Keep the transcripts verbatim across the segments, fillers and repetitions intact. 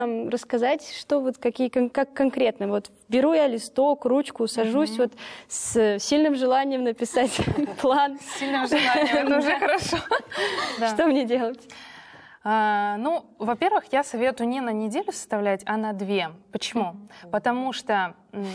Рассказать, что вот какие, как конкретно. Вот беру я листок, ручку, сажусь mm-hmm. вот с сильным желанием написать план. С сильным желанием, это уже хорошо. Что мне делать? А, ну, во-первых, я советую не на неделю составлять, а на две. Почему? Потому что...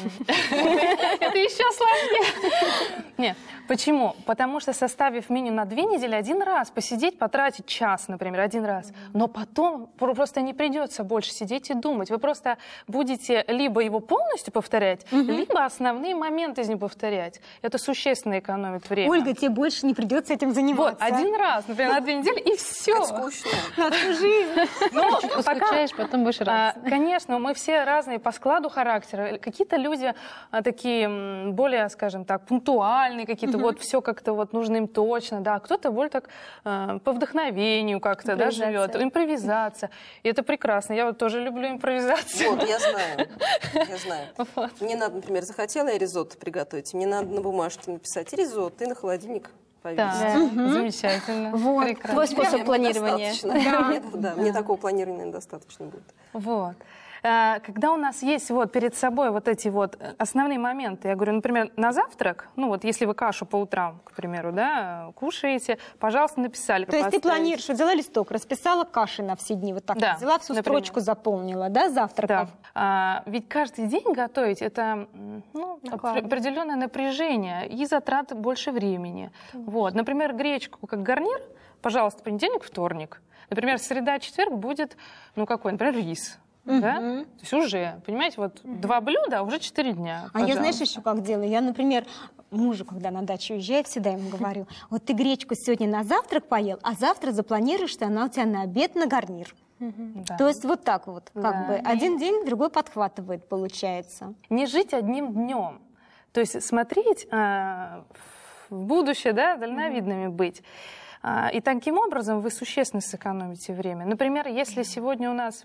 Это еще сложнее. Нет, почему? Потому что, составив меню на две недели, один раз посидеть, потратить час, например, один раз. Но потом просто не придется больше сидеть и думать. Вы просто будете либо его полностью повторять, либо основные моменты из него повторять. Это существенно экономит время. Ольга, тебе больше не придется этим заниматься. Вот, один раз, например, на две недели, и все. Как скучно. На всю жизнь. Ну, скучаешь, потом будешь радоваться. Конечно, мы все разные по складу характера. Какие-то люди а, такие более, скажем так, пунктуальные, какие-то, uh-huh. вот все как-то вот нужно им точно, да. Кто-то более так а, по вдохновению как-то, да, живет. Импровизация. И это прекрасно. Я вот тоже люблю импровизацию. Вот, я знаю. Я знаю. Вот. Мне надо, например, захотела я ризотто приготовить, мне надо на бумажке написать ризотто и на холодильник. Да, да. Угу. Замечательно. Вот. Твой способ планирования. Да. Мне, да, мне такого планирования достаточно будет. Вот. Когда у нас есть вот перед собой вот эти вот основные моменты, я говорю, например, на завтрак, ну вот если вы кашу по утрам, к примеру, да, кушаете, пожалуйста, написали. То есть ты планируешь, взяла листок, расписала каши на все дни, вот так да, вот, взяла всю например. Строчку, заполнила, да, завтраков? Да. А, ведь каждый день готовить это ну, определенное напряжение и затраты больше времени. Вот. Например, гречку как гарнир, пожалуйста, понедельник, вторник. Например, среда, четверг будет, ну какой, например, рис. Uh-huh. Да? То есть уже, понимаете, вот uh-huh. два блюда, а уже четыре дня. А пожалуйста. Я, знаешь, еще как делаю? Я, например, мужу, когда на дачу уезжает, всегда ему говорю, вот ты гречку сегодня на завтрак поел, а завтра запланируешь, что она у тебя на обед, на гарнир. Uh-huh. Да. То есть вот так вот, как да. бы, один день другой подхватывает, получается. Не жить одним днем. То есть смотреть а, в будущее, да, дальновидными uh-huh. быть. А, и таким образом вы существенно сэкономите время. Например, если uh-huh. сегодня у нас...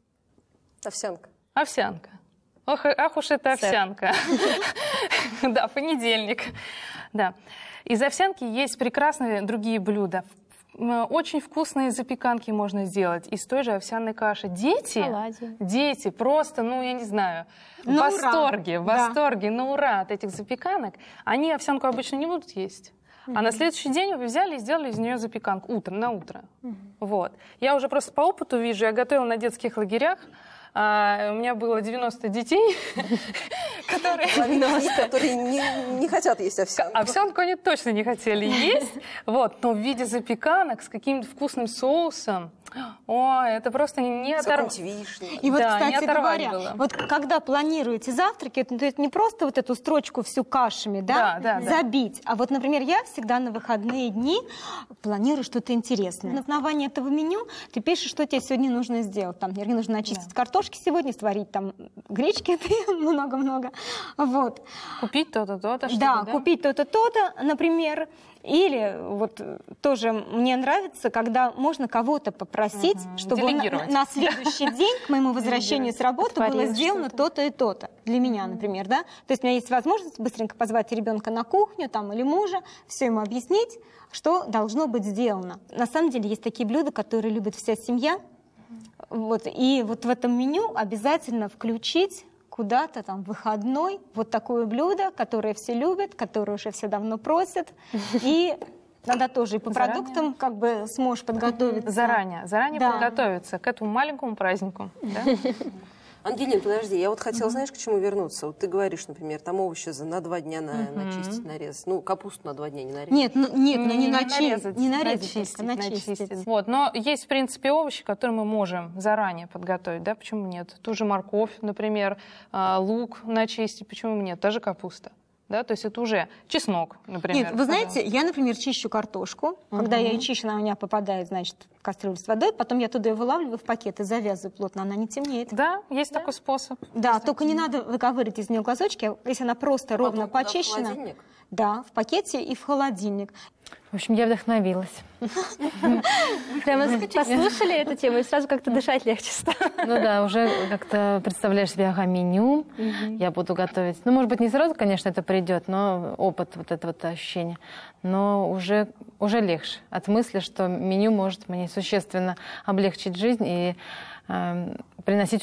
Овсянка. Овсянка. Ох, ах уж это овсянка. Да, понедельник. Да. Из овсянки есть прекрасные другие блюда. Очень вкусные запеканки можно сделать из той же овсяной каши. Дети, дети просто, ну, я не знаю, в восторге, в восторге, на ура от этих запеканок. Они овсянку обычно не будут есть. А на следующий день вы взяли и сделали из нее запеканку утром, на утро. Вот. Я уже просто по опыту вижу, я готовила на детских лагерях. А, у меня было девяносто детей, которые... которые не, не хотят есть овсянку. Овсянку они точно не хотели есть, вот, но в виде запеканок с каким-то вкусным соусом. Ой, это просто не оторвать. И вот, да, кстати говоря, было. Вот когда планируете завтраки, это, это не просто вот эту строчку всю кашами, да, да, да, забить. Да. А вот, например, я всегда на выходные дни планирую что-то интересное. На основании этого меню ты пишешь, что тебе сегодня нужно сделать. Там, мне нужно начистить да. картошки сегодня, сварить там гречки много-много. Вот. Купить то-то, то-то. Да, да, купить то-то, то-то, например. Или вот тоже мне нравится, когда можно кого-то попросить, угу. чтобы на, на следующий день к моему возвращению с работы было сделано то-то и то-то. Для меня, например, да. То есть у меня есть возможность быстренько позвать ребенка на кухню там, или мужа, все ему объяснить, что должно быть сделано. На самом деле есть такие блюда, которые любит вся семья. Вот, и вот в этом меню обязательно включить куда-то там выходной, вот такое блюдо, которое все любят, которое уже все давно просят. И надо тоже и по заранее. Продуктам как бы сможешь подготовиться. Заранее, заранее да. подготовиться к этому маленькому празднику. Да? Ангелина, подожди, я вот хотела, знаешь, к чему вернуться? Вот ты говоришь, например, там овощи за на два дня на, uh-huh. начистить, нарезать. Ну, капусту на два дня не нарезать. Нет, ну, нет, ну, не, не нарезать. Не нарезать, начистить, только начистить. начистить. Вот, но есть, в принципе, овощи, которые мы можем заранее подготовить, да, почему нет? Ту же морковь, например, лук начистить, почему нет? Та же капуста. Да, то есть это уже чеснок, например. Нет, вы знаете, я, например, чищу картошку. Uh-huh. Когда я ее чищу, она у меня попадает, значит, в кастрюлю с водой. Потом я туда ее вылавливаю в пакет и завязываю плотно, она не темнеет. Да, есть да? такой способ. Да, есть только не надо выковыривать из нее глазочки. Если она просто потом ровно почищена. В холодильник? Да, в пакете и в холодильник. В общем, я вдохновилась. Прямо послушали эту тему, и сразу как-то дышать легче стало. Ну да, уже как-то представляешь себе, ага, меню, я буду готовить. Ну, может быть, не сразу, конечно, это придет, но опыт, вот это вот ощущение. Но уже, уже легче от мысли, что меню может мне существенно облегчить жизнь и э, приносить